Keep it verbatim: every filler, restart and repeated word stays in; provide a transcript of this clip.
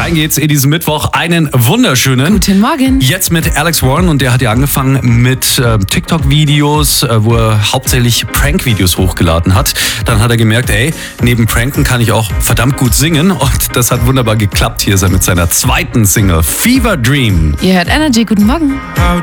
Rein geht's in diesen Mittwoch. Einen wunderschönen. Guten Morgen. Jetzt mit Alex Warren und der hat ja angefangen mit äh, TikTok-Videos, äh, wo er hauptsächlich Prank-Videos hochgeladen hat. Dann hat er gemerkt, ey, neben Pranken kann ich auch verdammt gut singen und das hat wunderbar geklappt. Hier ist er mit seiner zweiten Single Fever Dream. Ihr hört Energy. Guten Morgen. How